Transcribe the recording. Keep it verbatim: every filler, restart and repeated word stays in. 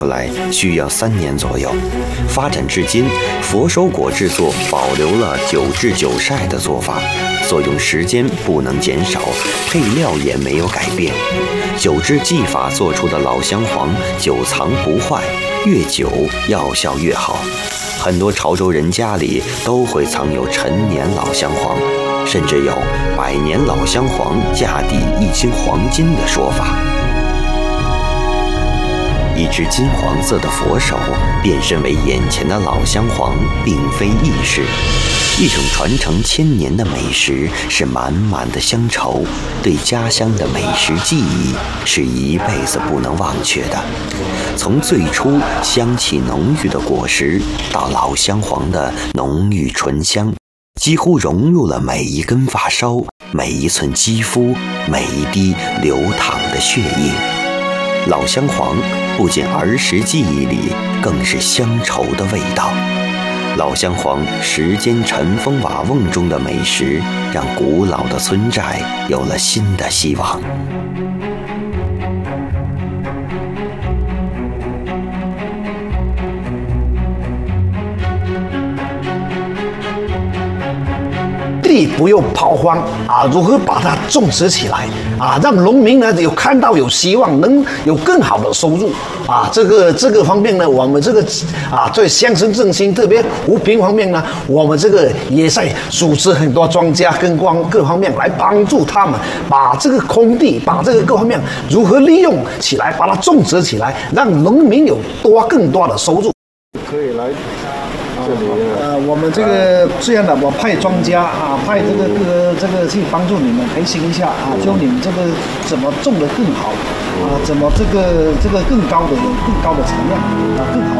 出来需要三年左右，发展至今，佛手果制作保留了九制九晒的做法，所用时间不能减少，配料也没有改变。九制技法做出的老香黄久藏不坏，越久药效越好。很多潮州人家里都会藏有陈年老香黄，甚至有百年老香黄价抵一斤黄金的说法。一只金黄色的佛手变身为眼前的老香黄，并非易事。一种传承千年的美食是满满的乡愁，对家乡的美食记忆是一辈子不能忘却的。从最初香气浓郁的果实，到老香黄的浓郁醇香，几乎融入了每一根发梢、每一寸肌肤、每一滴流淌的血液。老香黄不仅儿时记忆里，更是乡愁的味道。老香黄时间尘封瓦瓮中的美食，让古老的村寨有了新的希望。 地不用抛荒啊，如何把它种植起来啊，让农民呢有看到有希望，能有更好的收入啊。这个这个方面呢，我们这个啊，对乡村振兴，特别扶贫方面呢，我们这个也在组织很多专家跟光各方面来帮助他们，把这个空地，把这个各方面如何利用起来，把它种植起来，让农民有多更多的收入。 可以来。这里呃，我们这个这样的，我派专家啊，派这个这个这个去帮助你们培训一下啊，教你们这个怎么种得更好啊，怎么这个这个更高的更高的产量啊，更好。